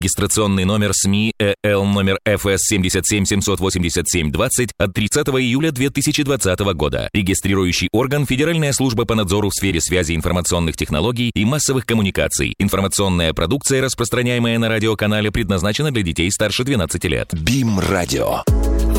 Регистрационный номер СМИ ЭЛ номер ФС 77787-20 от 30 июля 2020 года. Регистрирующий орган Федеральная служба по надзору в сфере связи информационных технологий и массовых коммуникаций. Информационная продукция, распространяемая на радиоканале, предназначена для детей старше 12 лет. БИМ-радио.